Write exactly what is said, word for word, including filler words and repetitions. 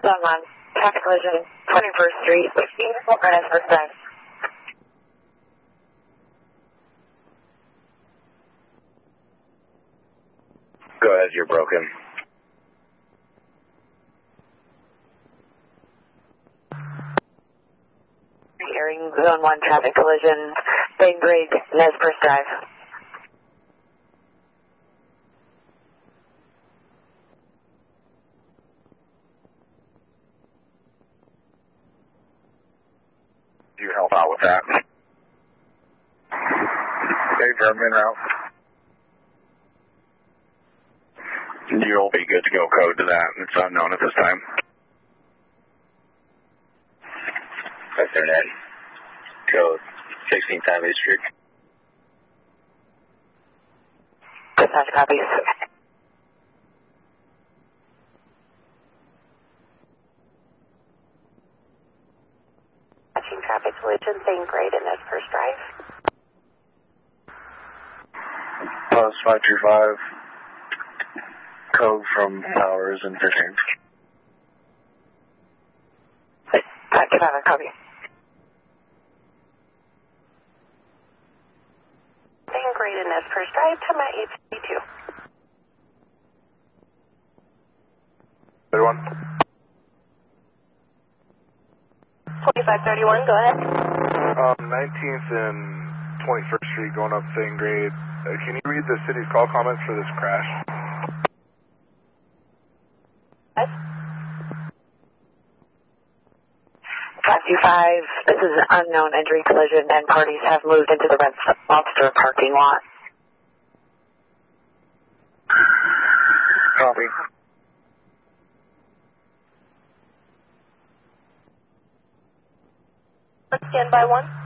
on traffic collision, twenty-first Street, sixteen, right as first drive. Go ahead, you're broken. Hearing zone one traffic collision, Bay Grade, Nez Perce Drive. Do you help out with that? Okay, German route. You'll be good to go code to that. It's unknown at this time. Western Ed. Code sixteenth Avenue Street. Dispatch copies. Watching traffic collision, Bay Grade and Nez Perce Drive. Plus five two five. Code from Powers and fifteenth. five two five, copy. Bay Grade and Nez Perce Drive, come at eight fifty-two. thirty-one. twenty-five thirty-one, go ahead. Um, nineteenth and twenty-first Street going up Bay Grade. Uh, can you read the city's call comments for this crash? Yes. five two five, this is an unknown injury collision and parties have moved into the Red Lobster parking lot. Copy. Stand by one.